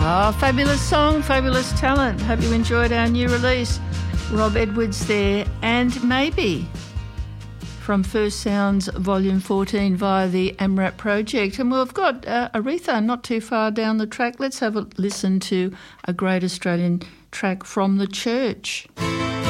Oh, fabulous song, fabulous talent. Hope you enjoyed our new release. Rob Edwards there, and Maybe from First Sounds Volume 14 via the AMRAP project. And we've got Aretha not too far down the track. Let's have a listen to a great Australian track from The Church.